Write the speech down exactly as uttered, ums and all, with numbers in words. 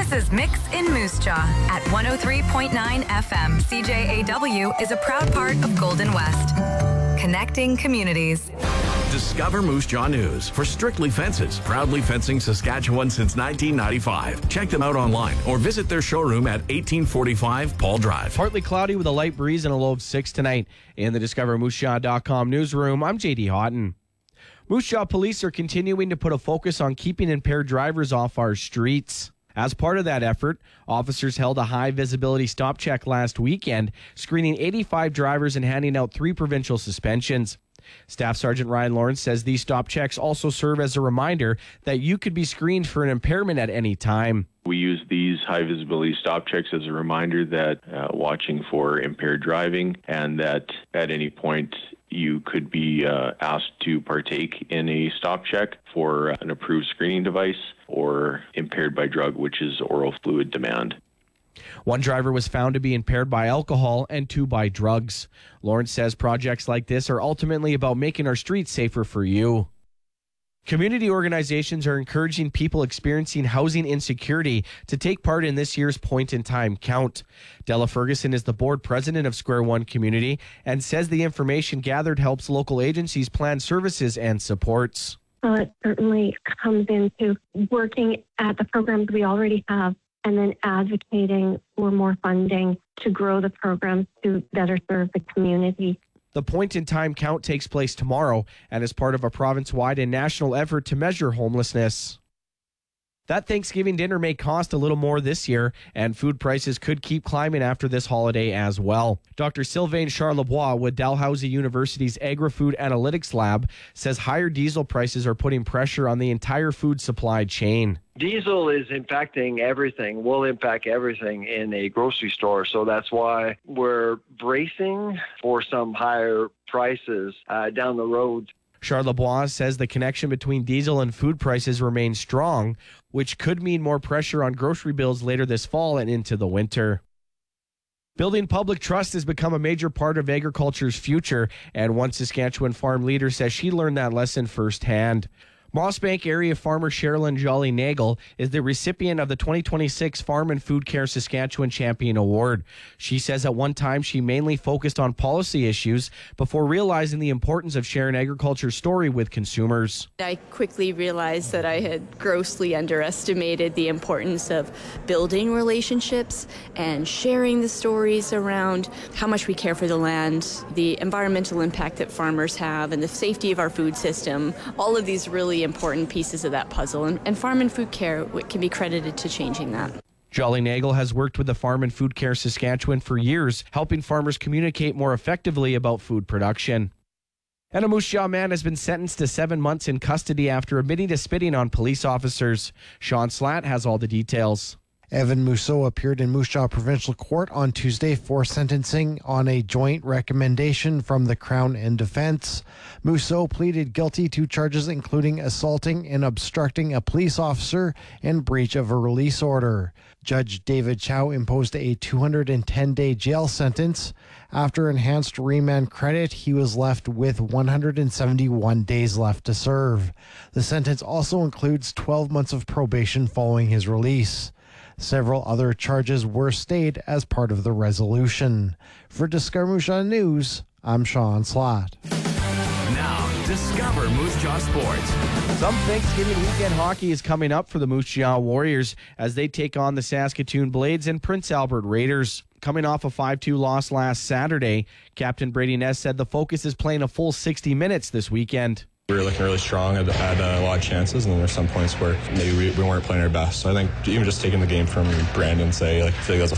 This is Mix in Moose Jaw at one oh three point nine F M. C J A W is a proud part of Golden West. Connecting communities. Discover Moose Jaw News for Strictly Fences, proudly fencing Saskatchewan since nineteen ninety-five. Check them out online or visit their showroom at eighteen forty-five Paul Drive. Partly cloudy with a light breeze and a low of six tonight. In the Discover Moose Jaw dot com newsroom, I'm J D Houghton. Moose Jaw police are continuing to put a focus on keeping impaired drivers off our streets. As part of that effort, officers held a high-visibility stop check last weekend, screening eighty-five drivers and handing out three provincial suspensions. Staff Sergeant Ryan Lawrence says these stop checks also serve as a reminder that you could be screened for an impairment at any time. We use these high-visibility stop checks as a reminder that uh, watching for impaired driving and that at any point you could be uh, asked to partake in a stop check for an approved screening device or impaired by drug, which is oral fluid demand. One driver was found to be impaired by alcohol and two by drugs. Lawrence says projects like this are ultimately about making our streets safer for you. Community organizations are encouraging people experiencing housing insecurity to take part in this year's point-in-time count. Della Ferguson is the board president of Square One Community and says the information gathered helps local agencies plan services and supports. Well, it certainly comes into working at the programs we already have and then advocating for more funding to grow the programs to better serve the community. The point-in-time count takes place tomorrow and is part of a province-wide and national effort to measure homelessness. That Thanksgiving dinner may cost a little more this year, and food prices could keep climbing after this holiday as well. Doctor Sylvain Charlebois with Dalhousie University's Agri-Food Analytics Lab says higher diesel prices are putting pressure on the entire food supply chain. Diesel is impacting everything, will impact everything in a grocery store. So that's why we're bracing for some higher prices uh, down the road. Charlebois says the connection between diesel and food prices remains strong, which could mean more pressure on grocery bills later this fall and into the winter. Building public trust has become a major part of agriculture's future, and one Saskatchewan farm leader says she learned that lesson firsthand. Mossbank area farmer Sherilyn Jolly-Nagel is the recipient of the twenty twenty-six Farm and Food Care Saskatchewan Champion Award. She says at one time she mainly focused on policy issues before realizing the importance of sharing agriculture's story with consumers. I quickly realized that I had grossly underestimated the importance of building relationships and sharing the stories around how much we care for the land, the environmental impact that farmers have, and the safety of our food system. All of these really important pieces of that puzzle, and, and Farm and Food Care can be credited to changing that. Jolly-Nagel has worked with the Farm and Food Care Saskatchewan for years, helping farmers communicate more effectively about food production. And a Moose Jaw man has been sentenced to seven months in custody after admitting to spitting on police officers. Sean Slatt has all the details. Evan Mousseau appeared in Moose Jaw Provincial Court on Tuesday for sentencing on a joint recommendation from the Crown and Defence. Mousseau pleaded guilty to charges including assaulting and obstructing a police officer and breach of a release order. Judge David Chow imposed a two hundred ten day jail sentence. After enhanced remand credit, he was left with one hundred seventy-one days left to serve. The sentence also includes twelve months of probation following his release. Several other charges were stayed as part of the resolution. For Discover Moose Jaw News, I'm Sean Slatt. Now, Discover Moose Jaw Sports. Some Thanksgiving weekend hockey is coming up for the Moose Jaw Warriors as they take on the Saskatoon Blades and Prince Albert Raiders. Coming off a five two loss last Saturday, Captain Brady Ness said the focus is playing a full sixty minutes this weekend. We were looking really strong, had, had uh, a lot of chances, and then there's some points where maybe we, we weren't playing our best. So I think even just taking the game from Brandon, say, like, I feel like that was a